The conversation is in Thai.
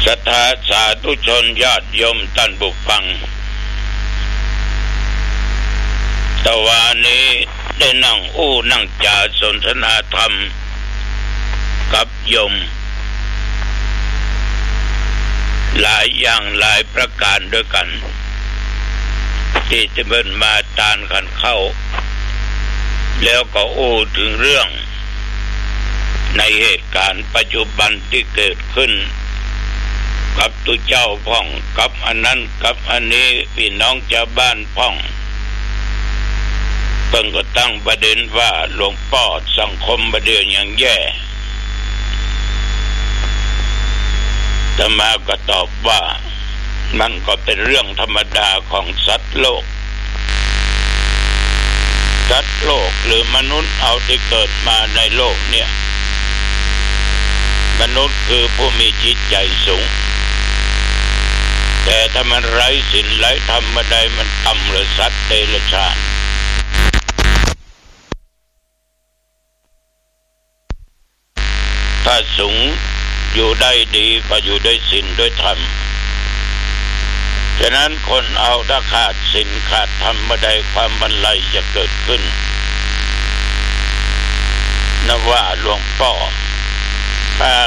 ศรัทธาสาธุชนญาติโยมท่านผู้ฟังตะวันนี้ได้นั่งจาสนทนาธรรมกับโยมหลายอย่างหลายประการด้วยกันที่จะเบิ่นมาตานกันเข้าแล้วก็ถึงเรื่องในเหตุการณ์ปัจจุบันที่เกิดขึ้นกับตัวเจ้าพ่องกับอันนั้นกับอันนี้พี่น้องชาวบ้านพ่องเพิ่งก็ตั้งประเด็นว่าหลวงพ่อสังคมประเดี๋ยวยังแย่อาตมาก็ตอบว่ามันก็เป็นเรื่องธรรมดาของสัตว์โลกหรือมนุษย์เอาที่เกิดมาในโลกเนี่ยมนุษย์คือผู้มีจิตใจสูงแต่ถ้ามันไร้ศีลไร้ธรรมใดมันต่ำหรือสัตว์เดรัจฉานถ้าสูงอยู่ได้ดีก็อยู่ด้วยศีลด้วยธรรมฉะนั้นคนเอาถ้าขาดศีลขาดธรรมใดความบรรลัยจะเกิดขึ้นนะว่าหลวงพ่อ